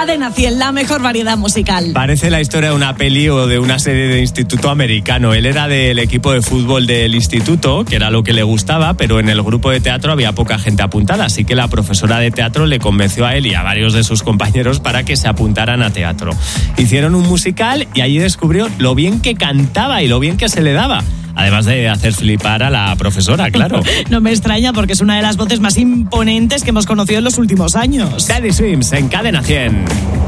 Cadena 100, la mejor variedad musical. Parece la historia de una peli o de una serie de instituto americano. Él era del equipo de fútbol del instituto, que era lo que le gustaba, pero en el grupo de teatro había poca gente apuntada, así que la profesora de teatro le convenció a él y a varios de sus compañeros para que se apuntaran a teatro. Hicieron un musical y allí descubrió lo bien que cantaba y lo bien que se le daba. Además de hacer flipar a la profesora, claro. No me extraña porque es una de las voces más imponentes que hemos conocido en los últimos años. Teddy Swims en Cadena 100.